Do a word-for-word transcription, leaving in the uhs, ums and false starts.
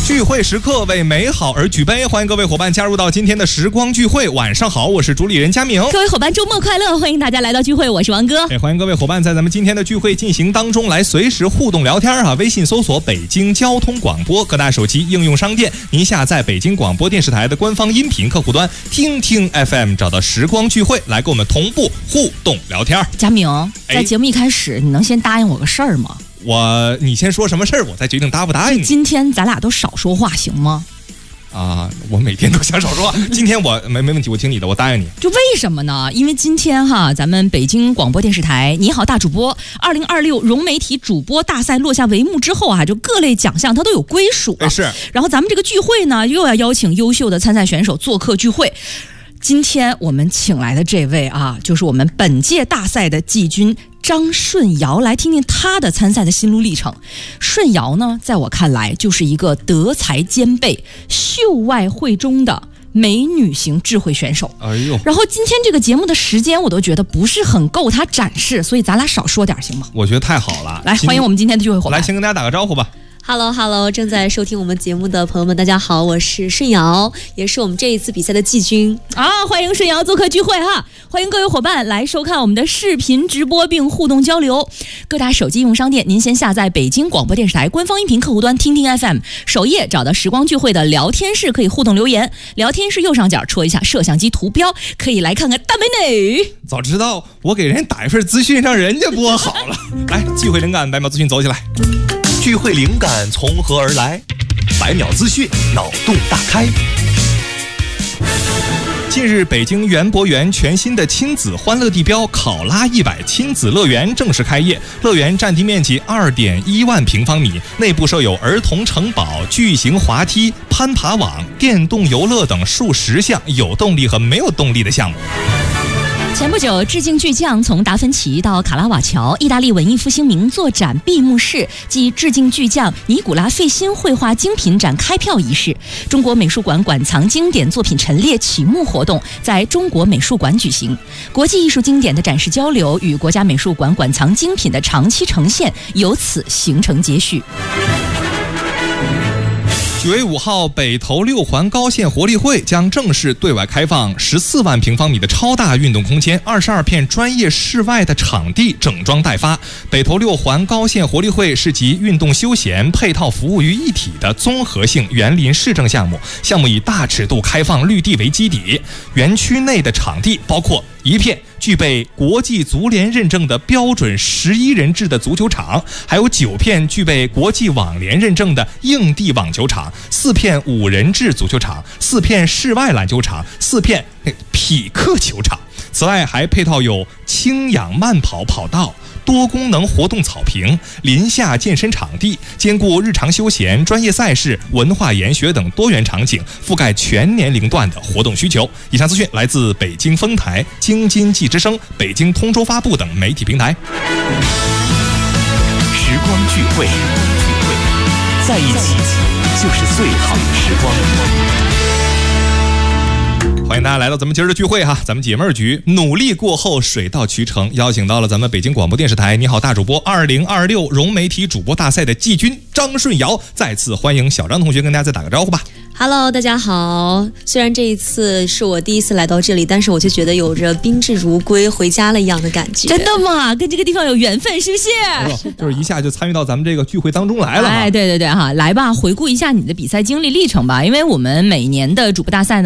聚会时刻为美好而举杯，欢迎各位伙伴加入到今天的时光聚会。晚上好，我是主理人佳明。 各位伙伴周末快乐，欢迎大家来到聚会，我是王哥。 哎，欢迎各位伙伴在咱们今天的聚会进行当中来随时互动聊天啊！微信搜索北京交通广播，各大手机应用商店您下载北京广播电视台的官方音频客户端听听 F M， 找到时光聚会来跟我们同步互动聊天。 佳明，在节目一开始，你能先答应我个事儿吗？ 我，你先说什么事儿，我再决定答不答应你。 今天咱俩都少说话，行吗？ 啊，我每天都想少说话。今天我没没问题，我听你的，我答应你。 就为什么呢？因为今天哈，咱们北京广播电视台你好大主播二零二六融媒体主播大赛落下帷幕之后啊，就各类奖项它都有归属了。 是。然后咱们这个聚会呢，又要邀请优秀的参赛选手做客聚会。今天我们请来的这位啊，就是我们本届大赛的季军张顺尧，来听听他的参赛的心路历程。顺尧呢，在我看来就是一个德才兼备、秀外慧中的美女型智慧选手。 哎呦！然后今天这个节目的时间我都觉得不是很够他展示，所以咱俩少说点行吗？ 我觉得太好了。 来，欢迎我们今天的聚会伙伴。 来，先跟大家打个招呼吧。 Hello Hello， 正在收听我们节目的朋友们，大家好，我是顺尧，也是我们这一次比赛的季军啊！欢迎顺尧做客聚会哈！欢迎各位伙伴来收看我们的视频直播并互动交流。各大手机应用商店，您先下载北京广播电视台官方音频客户端听听 F M， 首页找到时光聚会的聊天室，可以互动留言。聊天室右上角戳一下摄像机图标，可以来看看大美女。 早知道我给人打一份资讯，让人家播好了。来，聚会灵感百秒资讯走起来。 聚会灵感从何而来？百秒资讯，脑洞大开。 近日，北京园博园全新的亲子欢乐地标考拉一百亲子乐园正式开业。乐园占地面积二点一万平方米，内部设有儿童城堡、巨型滑梯、攀爬网、电动游乐等数十项有动力和没有动力的项目。 前不久，致敬巨匠从达芬奇到卡拉瓦乔，意大利文艺复兴名作展闭幕式暨致敬巨匠尼古拉费辛绘画精品展开票仪式，中国美术馆馆藏经典作品陈列启幕活动在中国美术馆举行。国际艺术经典的展示交流与国家美术馆馆藏精品的长期呈现由此形成接续。 九月五号，北投六环高线活力汇将正式对外开放十四万平方米的超大运动空间，二十二片专业室外的场地整装待发。北投六环高线活力汇是集运动休闲配套服务于一体的综合性园林市政项目，项目以大尺度开放绿地为基底，园区内的场地包括一片具备国际足联认证的标准十一人制的足球场，还有九片具备国际网联认证的硬地网球场，四片五人制足球场，四片室外篮球场，四片匹克球场。此外还配套有轻氧慢跑跑道、多功能活动草坪、林下健身场地，兼顾日常休闲、专业赛事、文化研学等多元场景，覆盖全年龄段的活动需求。以上资讯来自北京丰台、京津冀之声、北京通州发布等媒体平台。 时光聚会，在一起就是最好的时光。 欢迎大家来到咱们今儿的聚会哈，咱们解闷局努力过后水到渠成，邀请到了咱们北京广播电视台你好大主播二零二六融媒体主播大赛的季军张顺尧，再次欢迎小张同学跟大家再打个招呼吧。 Hello， 大家好。虽然这一次是我第一次来到这里，但是我就觉得有着宾至如归、回家了一样的感觉。 真的吗？跟这个地方有缘分，是不是？ 就是一下就参与到咱们这个聚会当中来了。 哎，对对对哈，来吧，回顾一下你的比赛经历历程吧，因为我们每年的主播大赛呢。